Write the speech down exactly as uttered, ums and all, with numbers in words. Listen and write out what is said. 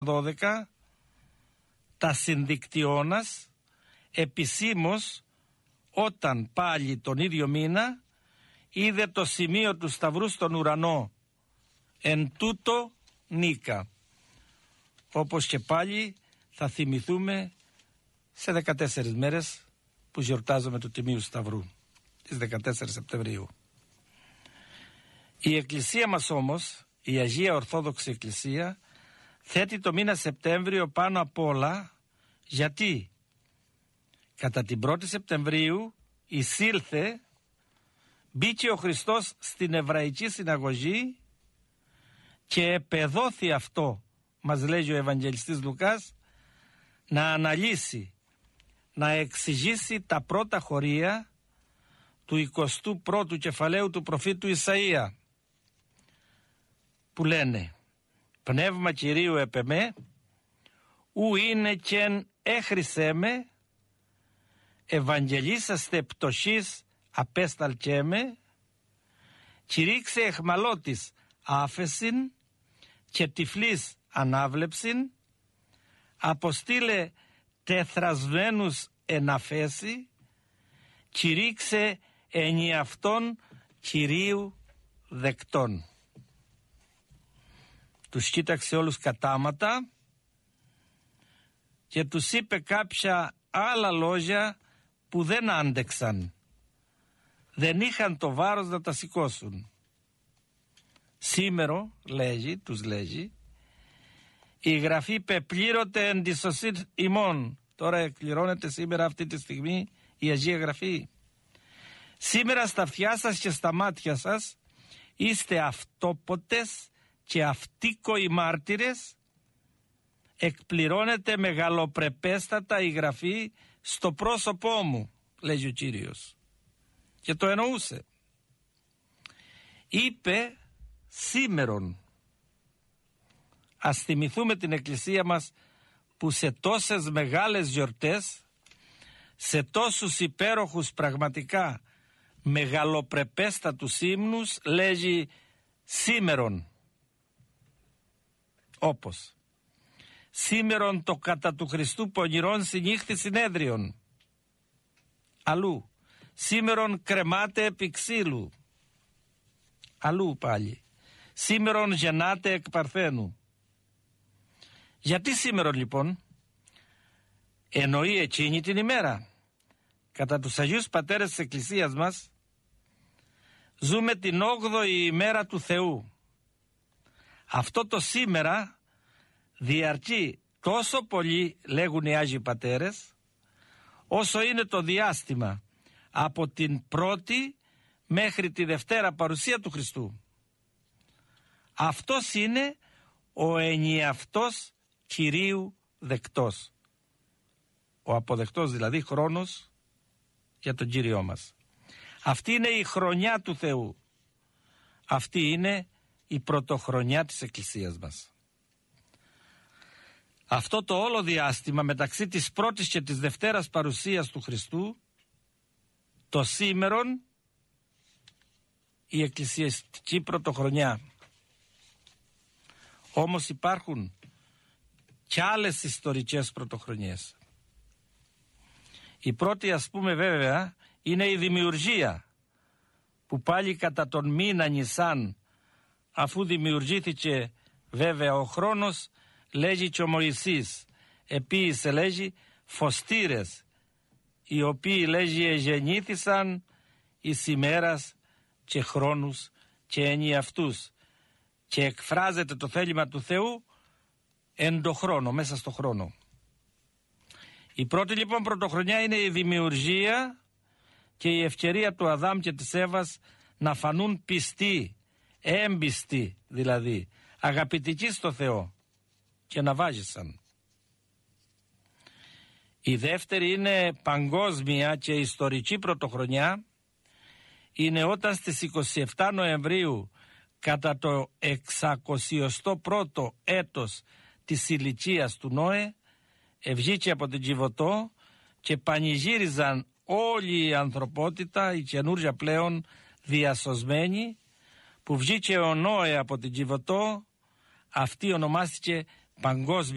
δώδεκα τα συνδικτυώνας επισήμως όταν πάλι τον ίδιο μήνα είδε το σημείο του σταυρού στον ουρανό, εν τούτο νίκα. Όπως και πάλι θα θυμηθούμε σε δεκατέσσερις μέρες που γιορτάζουμε του Τιμίου Σταυρού, τις δεκατέσσερις Σεπτεμβρίου. Η Εκκλησία μας όμως, η Αγία Ορθόδοξη Εκκλησία, θέτει το μήνα Σεπτέμβριο πάνω απ' όλα, γιατί κατά την πρώτη Σεπτεμβρίου εισήλθε, μπήκε ο Χριστός στην Εβραϊκή Συναγωγή και επεδόθη αυτό, μας λέει ο Ευαγγελιστής Λουκάς, να αναλύσει, να εξηγήσει τα πρώτα χωρία του εικοστού πρώτου κεφαλαίου του προφήτου Ισαΐα, που λένε «Πνεύμα Κυρίου επ' εμέ, ου είναι κεν έχρισέ με, ευαγγελίσαστε πτωχής απέσταλκέ με, κηρύξε εχμαλώτης άφεσιν και τυφλής ανάβλεψιν, αποστήλε τεθρασμένους εναφέση, κηρύξε ενιαυτόν Κυρίου δεκτών». Τους κοίταξε όλους κατάματα και τους είπε κάποια άλλα λόγια που δεν άντεξαν, δεν είχαν το βάρος να τα σηκώσουν. Σήμερο, λέγει, τους λέγει, η Γραφή πεπλήρωτε εν τη σωσή ημών. Τώρα εκπληρώνεται σήμερα αυτή τη στιγμή η Αγία Γραφή. Σήμερα στα αυτιά σας και στα μάτια σας είστε αυτόποτες και αυτίκοοι μάρτυρες, εκπληρώνεται μεγαλοπρεπέστατα η Γραφή στο πρόσωπό μου, λέγει ο Κύριος. Και το εννοούσε. Είπε σήμερον. Ας θυμηθούμε την Εκκλησία μας που σε τόσες μεγάλες γιορτές, σε τόσους υπέροχους πραγματικά μεγαλοπρεπέστατους ύμνους λέγει σήμερον. Όπως σήμερον το κατά του Χριστού πονηρών συνύχθη συνέδριον. Αλλού σήμερον κρεμάται επί ξύλου. Αλλού πάλι σήμερον γεννάται εκ παρθένου. Γιατί σήμερον λοιπόν? Εννοεί εκείνη την ημέρα. Κατά τους Αγίους Πατέρες της Εκκλησίας μας ζούμε την όγδοη ημέρα του Θεού. Αυτό το σήμερα διαρκεί τόσο πολύ, λέγουν οι Άγιοι Πατέρες, όσο είναι το διάστημα από την πρώτη μέχρι τη Δευτέρα παρουσία του Χριστού. Αυτός είναι ο ενιαυτός Κυρίου δεκτός. Ο αποδεκτός δηλαδή χρόνος για τον Κύριό μας. Αυτή είναι η χρονιά του Θεού. Αυτή είναι η πρωτοχρονιά της Εκκλησίας μας. Αυτό το όλο διάστημα μεταξύ της πρώτης και της Δευτέρας παρουσίας του Χριστού, το σήμερον, η εκκλησιαστική πρωτοχρονιά. Όμως υπάρχουν και άλλες ιστορικές πρωτοχρονιές. Η πρώτη, ας πούμε, βέβαια είναι η δημιουργία, που πάλι κατά τον μήνα Νισάν, αφού δημιουργήθηκε βέβαια ο χρόνος, λέγει και ο Μωυσής, επίησε λέγει φωστήρες, οι οποίοι λέγει εγεννήθησαν εις ημέρας και χρόνους και ενιαυτούς, και εκφράζεται το θέλημα του Θεού εν το χρόνο, μέσα στο χρόνο. Η πρώτη λοιπόν πρωτοχρονιά είναι η δημιουργία και η ευκαιρία του Αδάμ και της Εύας να φανούν πιστοί, έμπιστοι δηλαδή, αγαπητικοί στο Θεό, και να βάζησαν. Η δεύτερη είναι παγκόσμια και ιστορική πρωτοχρονιά, είναι όταν στις είκοσι επτά Νοεμβρίου, κατά το εξακοσιοστό πρώτο έτος της ηλικίας του Νόε, ευγήκε από την Κιβωτό και πανηγύριζαν όλη η ανθρωπότητα, η καινούργια πλέον διασωσμένη, που βγήκε ο Νόε από την Κιβωτό. Αυτή ονομάστηκε παγκόσμια